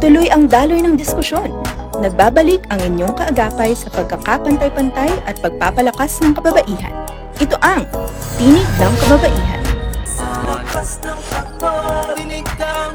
Tuloy ang daloy ng diskusyon. Nagbabalik ang inyong kaagapay sa pagkakapantay-pantay at pagpapalakas ng kababaihan. Ito ang Tinig ng Kababaihan. Sa lakas ng takbo, tinig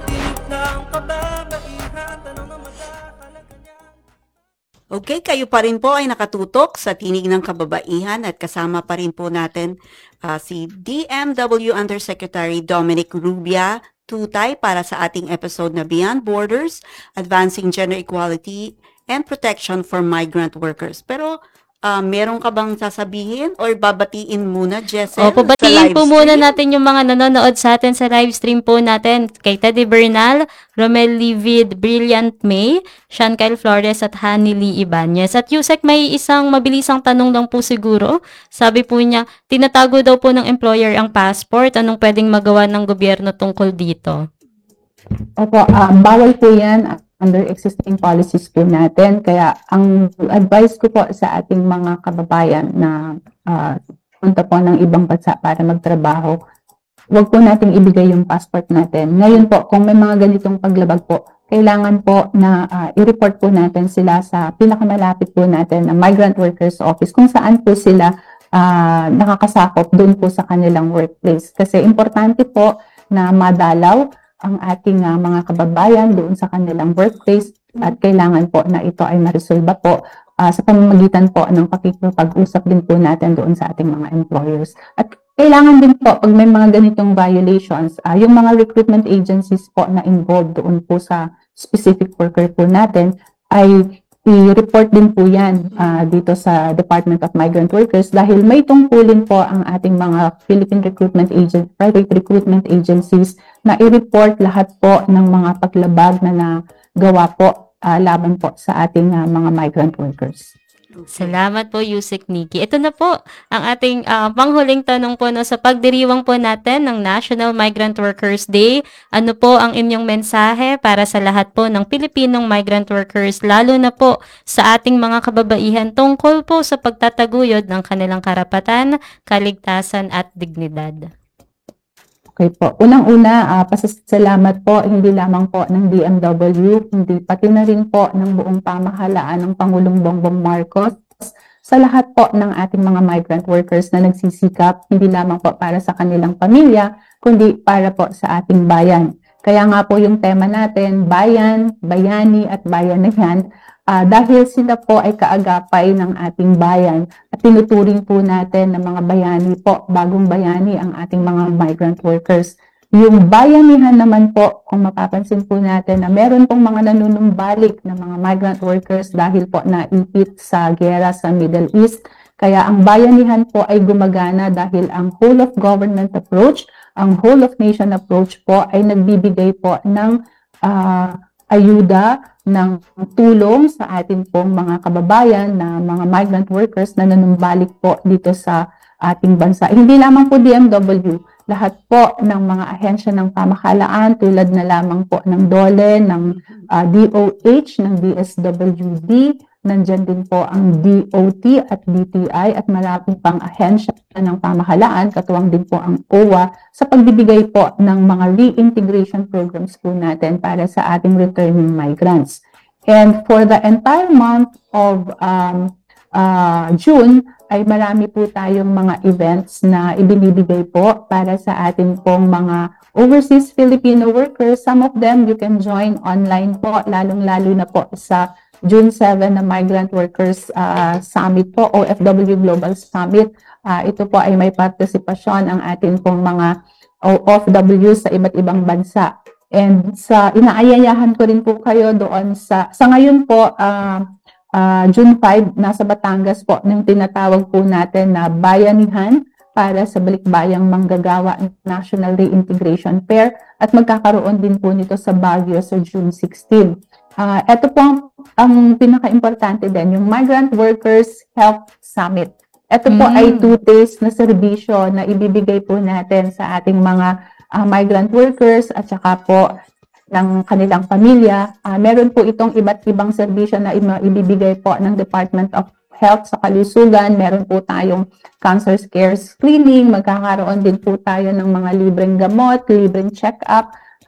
ng kababaihan, tanong na magkakalaga niyan. Okay, kayo pa rin po ay nakatutok sa Tinig ng Kababaihan at kasama pa rin po natin si DMW Undersecretary Dominic Rubia Tutay para sa ating episode na Beyond Borders, Advancing Gender Equality and Protection for Migrant Workers. Pero meron ka bang sasabihin or babatiin muna, Jessel? Opo, batiin po muna natin yung mga nanonood sa atin sa live stream po natin. Kay Teddy Bernal, Romel Livid, Brilliant May, Sean Kyle Flores at Honey Lee Ibanez. At Yusek, may isang mabilisang tanong lang po siguro. Sabi po niya, tinatago daw po ng employer ang passport. Anong pwedeng magawa ng gobyerno tungkol dito? Opo, bawal po yan under existing policies po natin. Kaya ang advice ko po sa ating mga kababayan na punta po ng ibang bansa para magtrabaho, wag po nating ibigay yung passport natin. Ngayon po, kung may mga ganitong paglabag po, kailangan po na i-report po natin sila sa pinakamalapit po natin na Migrant Workers Office kung saan po sila nakakasakop doon po sa kanilang workplace. Kasi importante po na madalaw ang ating mga kababayan doon sa kanilang workplace at kailangan po na ito ay maresolba po sa pamamagitan po ng pakikipag-usap din po natin doon sa ating mga employers. At kailangan din po pag may mga ganitong violations, yung mga recruitment agencies po na involved doon po sa specific worker po natin ay i-report din po yan dito sa Department of Migrant Workers dahil may tungkulin po ang ating mga Philippine recruitment agent, private recruitment agencies na i-report lahat po ng mga paglabag na nagawa po laban po sa ating mga migrant workers. Salamat po, Yusek Nikki. Ito na po ang ating panghuling tanong po no, sa pagdiriwang po natin ng National Migrant Workers Day. Ano po ang inyong mensahe para sa lahat po ng Pilipinong migrant workers, lalo na po sa ating mga kababaihan tungkol po sa pagtataguyod ng kanilang karapatan, kaligtasan at dignidad? Okay po. Unang-una, pasasalamat po hindi lamang po ng DMW, hindi pati na rin po ng buong pamahalaan ng Pangulong Bongbong Marcos sa lahat po ng ating mga migrant workers na nagsisikap hindi lamang po para sa kanilang pamilya, kundi para po sa ating bayan. Kaya nga po yung tema natin, bayan, bayani at bayanihan, dahil sila po ay kaagapay ng ating bayan at tinuturing po natin ng mga bayani po, bagong bayani ang ating mga migrant workers. Yung bayanihan naman po, kung mapapansin po natin na meron pong mga nanunumbalik ng mga migrant workers dahil po naipit sa giyera sa Middle East. Kaya ang bayanihan po ay gumagana dahil ang whole of government approach, ang whole of nation approach po ay nagbibigay po ng ayuda, ng tulong sa ating pong mga kababayan na mga migrant workers na nanumbalik po dito sa ating bansa. Hindi lamang po DMW, lahat po ng mga ahensya ng pamahalaan tulad na lamang po ng DOLE, ng DOH, ng DSWD, nandyan din po ang DOT at DTI at maraming pang ahensya ng pamahalaan, katuwang din po ang OWA sa pagbibigay po ng mga reintegration programs po natin para sa ating returning migrants. And for the entire month of June, ay marami po tayong mga events na ibinibigay po para sa ating pong mga overseas Filipino workers. Some of them you can join online po, lalong-lalo na po sa June 7 na Migrant Workers Summit po, OFW Global Summit. Ito po ay may partisipasyon ang atin pong mga OFW sa iba't ibang bansa. And inaayayahan ko rin po kayo doon sa ngayon po, June 5, nasa Batangas po, ng tinatawag po natin na Bayanihan para sa Balikbayang Manggagawa National Reintegration Fair at magkakaroon din po nito sa Baguio sa June 16. Ito po ang pinaka-importante din, yung Migrant Workers Health Summit. Ito po ay 2 days na serbisyo na ibibigay po natin sa ating mga migrant workers at saka po ng kanilang pamilya. Meron po itong iba't ibang serbisyo na ibibigay po ng Department of Health sa kalusugan. Meron po tayong cancer scare screening. Magkakaroon din po tayo ng mga libreng gamot, libreng check-up.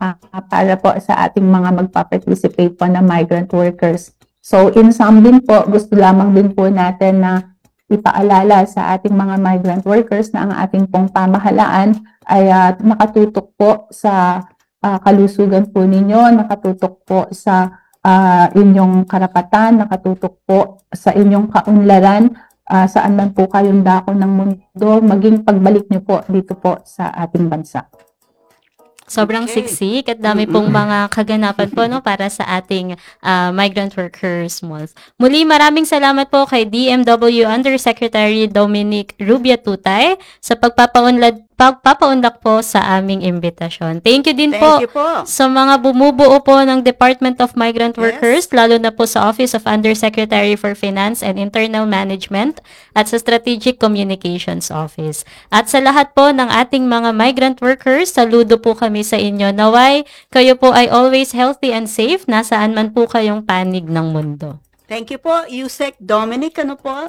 para po sa ating mga magpa-participate po na migrant workers. So in sum din po, gusto lamang din po natin na ipaalala sa ating mga migrant workers na ang ating pong pamahalaan ay nakatutok po sa kalusugan po ninyo, nakatutok po sa inyong karapatan, nakatutok po sa inyong kaunlaran, saan man po kayong dako ng mundo, maging pagbalik niyo po dito po sa ating bansa. Sobrang Okay. siksik at dami pong mga kaganapan po no para sa ating migrant workers month. Muli maraming salamat po kay DMW Undersecretary Dominic Rubia Tutay sa pagpapaunlak po sa aming imbitasyon. Thank you din Thank po you po. sa mga bumubuo po ng Department of Migrant Yes. Workers, lalo na po sa Office of Undersecretary for Finance and Internal Management at sa Strategic Communications Office. At sa lahat po ng ating mga migrant workers, saludo po kami sa inyo. Naway, kayo po ay always healthy and safe, nasaan man po kayong panig ng mundo. Thank you po, Yusek Dominic, ano po?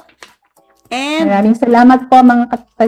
And Maraming salamat po mga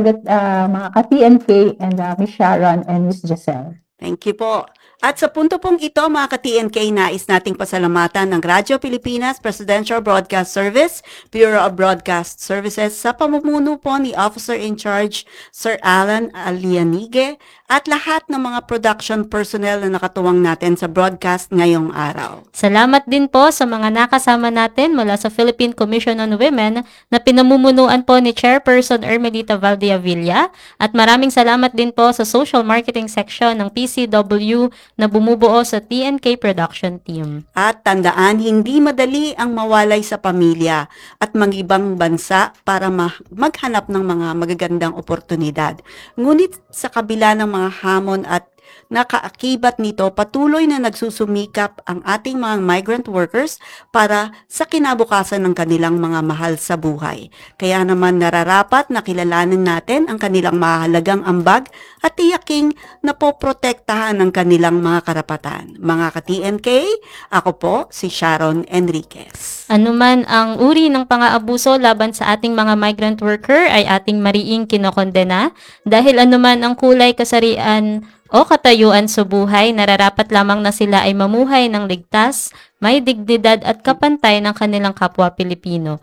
mga ka-TNK and Miss Sharon and Miss Giselle. thank you po. At sa punto pong ito, mga ka-TNK, nais nating pasalamatan ng Radyo Pilipinas Presidential Broadcast Service, Bureau of Broadcast Services sa pamumuno po ni Officer in Charge Sir Alan Alianige at lahat ng mga production personnel na nakatuwang natin sa broadcast ngayong araw. Salamat din po sa mga nakasama natin mula sa Philippine Commission on Women na pinamumunuan po ni Chairperson Ermelita Valdeavilla at maraming salamat din po sa Social Marketing Section ng PCW na bumubuo sa TNK Production Team. At tandaan, hindi madali ang mawalay sa pamilya at mag-ibang bansa para maghanap ng mga magagandang oportunidad. Ngunit sa kabila ng mga hamon at nakaakibat nito, patuloy na nagsusumikap ang ating mga migrant workers para sa kinabukasan ng kanilang mga mahal sa buhay. Kaya naman nararapat na kilalanin natin ang kanilang mahalagang ambag at tiyaking napoprotektahan ng kanilang mga karapatan. Mga ka-TNK, ako po si Sharon Enriquez. Anuman ang uri ng pang-aabuso laban sa ating mga migrant worker ay ating mariing kinokondena dahil anuman ang kulay, kasarian o katayuan sa buhay, nararapat lamang na sila ay mamuhay ng ligtas, may dignidad at kapantay ng kanilang kapwa Pilipino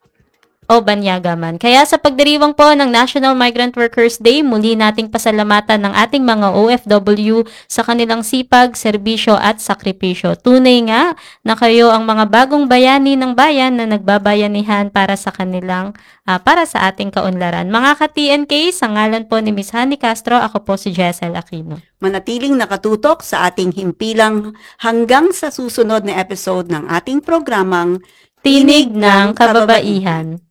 o banyaga man. Kaya sa pagdiriwang po ng National Migrant Workers Day, muli nating pasalamatan ng ating mga OFW sa kanilang sipag, serbisyo at sakripisyo. Tunay nga na kayo ang mga bagong bayani ng bayan na nagbabayanihan para sa kanilang, para sa ating kaunlaran. Mga ka-TNK, sa ngalan po ni Ms. Honey Castro, ako po si Jessel Aquino. Manatiling nakatutok sa ating himpilang hanggang sa susunod na episode ng ating programang Tinig ng Kababaihan.